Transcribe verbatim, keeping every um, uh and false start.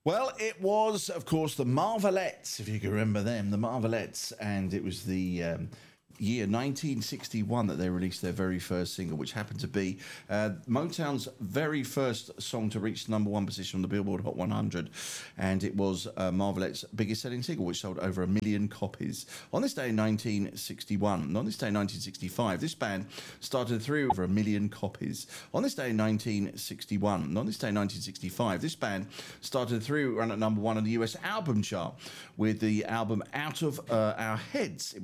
Well, it was, of course, the Marvelettes, if you can remember them, the Marvelettes, and it was the um, year nineteen sixty-one that they released their very first single, which happened to be uh, Motown's very first song to reach number one position on the Billboard Hot one hundred, and it was uh, Marvelette's biggest selling single, which sold over a million copies. On this day in nineteen sixty-one, and on this day in nineteen sixty-five, this band started through over a million copies. On this day in nineteen sixty-one, and on this day in nineteen sixty-five, this band started through, ran at number one on the U S album chart with the album Out of uh, Our Heads. It